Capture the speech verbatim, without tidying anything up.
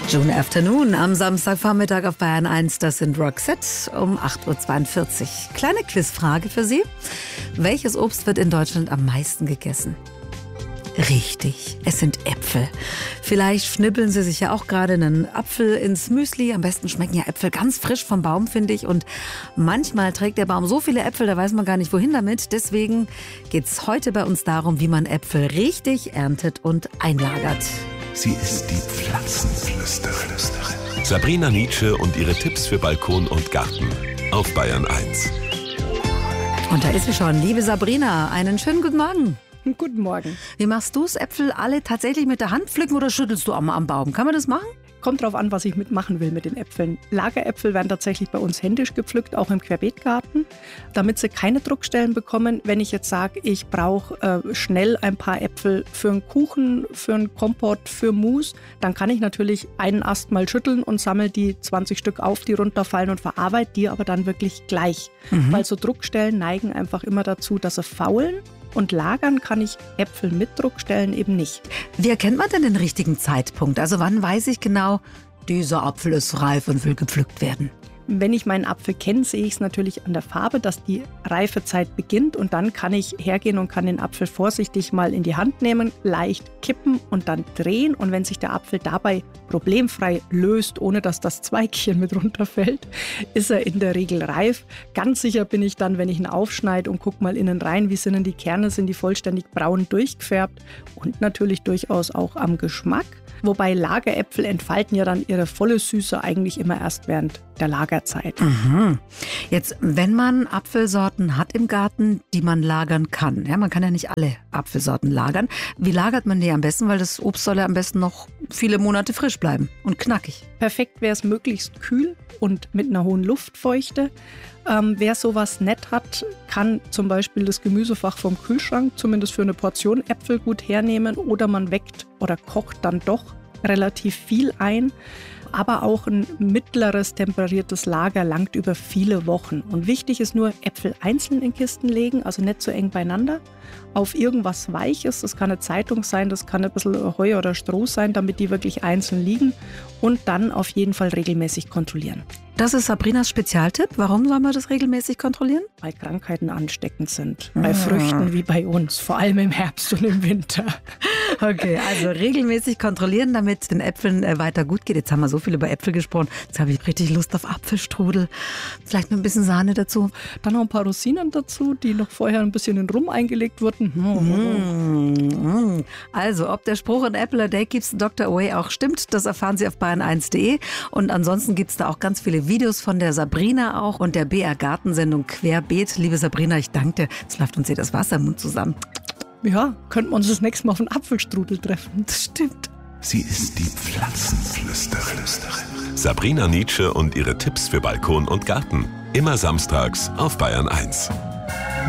June Afternoon am Samstagvormittag auf Bayern eins. Das sind Roxette um acht Uhr zweiundvierzig. Kleine Quizfrage für Sie. Welches Obst wird in Deutschland am meisten gegessen? Richtig, es sind Äpfel. Vielleicht schnippeln Sie sich ja auch gerade einen Apfel ins Müsli. Am besten schmecken ja Äpfel ganz frisch vom Baum, finde ich. Und manchmal trägt der Baum so viele Äpfel, da weiß man gar nicht, wohin damit. Deswegen geht es heute bei uns darum, wie man Äpfel richtig erntet und einlagert. Sie ist die Pflanzenflüsterin. Sabrina Nitzsche und ihre Tipps für Balkon und Garten auf Bayern eins. Und da ist sie schon. Liebe Sabrina, einen schönen guten Morgen. Guten Morgen. Wie machst du es? Äpfel alle tatsächlich mit der Hand pflücken oder schüttelst du am, am Baum? Kann man das machen? Kommt drauf an, was ich mitmachen will mit den Äpfeln. Lageräpfel werden tatsächlich bei uns händisch gepflückt, auch im Querbeetgarten, damit sie keine Druckstellen bekommen. Wenn ich jetzt sage, ich brauche äh, schnell ein paar Äpfel für einen Kuchen, für einen Kompott, für Mousse, dann kann ich natürlich einen Ast mal schütteln und sammle die zwanzig Stück auf, die runterfallen und verarbeite die aber dann wirklich gleich. Mhm. Weil so Druckstellen neigen einfach immer dazu, dass sie faulen. Und lagern kann ich Äpfel mit Druckstellen eben nicht. Wie erkennt man denn den richtigen Zeitpunkt? Also wann weiß ich genau, dieser Apfel ist reif und will gepflückt werden? Wenn ich meinen Apfel kenne, sehe ich es natürlich an der Farbe, dass die Reifezeit beginnt. Und dann kann ich hergehen und kann den Apfel vorsichtig mal in die Hand nehmen, leicht kippen und dann drehen. Und wenn sich der Apfel dabei problemfrei löst, ohne dass das Zweigchen mit runterfällt, ist er in der Regel reif. Ganz sicher bin ich dann, wenn ich ihn aufschneide und gucke mal innen rein, wie sind denn die Kerne, sind die vollständig braun durchgefärbt und natürlich durchaus auch am Geschmack. Wobei Lageräpfel entfalten ja dann ihre volle Süße eigentlich immer erst während der Lagerzeit. Mhm. Jetzt, wenn man Apfelsorten hat im Garten, die man lagern kann, ja, man kann ja nicht alle Apfelsorten lagern, wie lagert man die am besten? Weil das Obst soll ja am besten noch viele Monate frisch bleiben und knackig. Perfekt wäre es möglichst kühl und mit einer hohen Luftfeuchte. Ähm, wer sowas nett hat, kann zum Beispiel das Gemüsefach vom Kühlschrank zumindest für eine Portion Äpfel gut hernehmen oder man weckt oder kocht dann doch relativ viel ein. Aber auch ein mittleres temperiertes Lager langt über viele Wochen. Und wichtig ist nur, Äpfel einzeln in Kisten legen, also nicht so eng beieinander, auf irgendwas Weiches. Das kann eine Zeitung sein, das kann ein bisschen Heu oder Stroh sein, damit die wirklich einzeln liegen. Und dann auf jeden Fall regelmäßig kontrollieren. Das ist Sabrinas Spezialtipp. Warum soll man das regelmäßig kontrollieren? Weil Krankheiten ansteckend sind. Bei Früchten wie bei uns, vor allem im Herbst und im Winter. Okay, also regelmäßig kontrollieren, damit es den Äpfeln weiter gut geht. Jetzt haben wir so viel über Äpfel gesprochen. Jetzt habe ich richtig Lust auf Apfelstrudel. Vielleicht mit ein bisschen Sahne dazu. Dann noch ein paar Rosinen dazu, die noch vorher ein bisschen in Rum eingelegt wurden. Mm. Also, ob der Spruch "An Apple a Day keeps the Doctor away" auch stimmt, das erfahren Sie auf bayern eins punkt de. Und ansonsten gibt es da auch ganz viele Videos von der Sabrina auch und der B R Gartensendung Querbeet. Liebe Sabrina, ich danke dir. Jetzt läuft uns hier das Wasser im Mund zusammen. Ja, könnten wir uns das nächste Mal auf einen Apfelstrudel treffen. Das stimmt. Sie ist die Pflanzenflüsterin. Sabrina Nitzsche und ihre Tipps für Balkon und Garten. Immer samstags auf Bayern eins.